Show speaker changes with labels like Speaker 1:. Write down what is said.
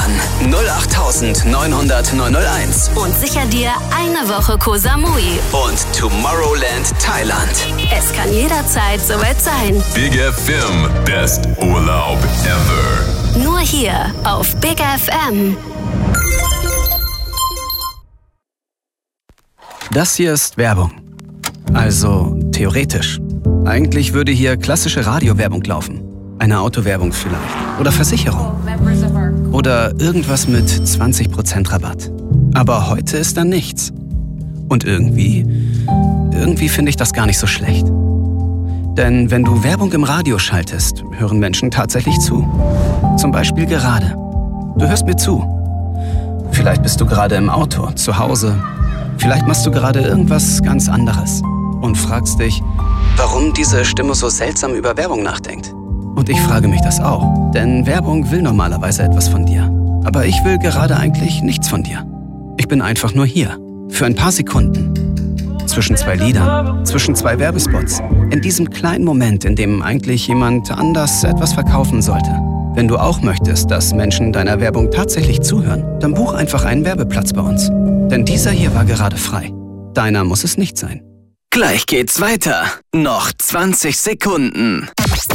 Speaker 1: an 08900 901
Speaker 2: und sicher dir eine Woche Koh Samui
Speaker 1: und Tomorrowland Thailand.
Speaker 2: Es kann jederzeit soweit sein.
Speaker 3: Big FM, best Urlaub ever.
Speaker 2: Nur hier auf Big FM.
Speaker 4: Das hier ist Werbung. Also theoretisch. Eigentlich würde hier klassische Radiowerbung laufen. Eine Autowerbung vielleicht. Oder Versicherung. Oder irgendwas mit 20% Rabatt. Aber heute ist da nichts. Und irgendwie finde ich das gar nicht so schlecht. Denn wenn du Werbung im Radio schaltest, hören Menschen tatsächlich zu. Zum Beispiel gerade. Du hörst mir zu. Vielleicht bist du gerade im Auto, zu Hause. Vielleicht machst du gerade irgendwas ganz anderes. Und fragst dich, warum diese Stimme so seltsam über Werbung nachdenkt. Und ich frage mich das auch. Denn Werbung will normalerweise etwas von dir. Aber ich will gerade eigentlich nichts von dir. Ich bin einfach nur hier. Für ein paar Sekunden. Zwischen zwei Liedern, zwischen zwei Werbespots. In diesem kleinen Moment, in dem eigentlich jemand anders etwas verkaufen sollte. Wenn du auch möchtest, dass Menschen deiner Werbung tatsächlich zuhören, dann buch einfach einen Werbeplatz bei uns. Denn dieser hier war gerade frei. Deiner muss es nicht sein.
Speaker 1: Gleich geht's weiter. Noch 20 Sekunden.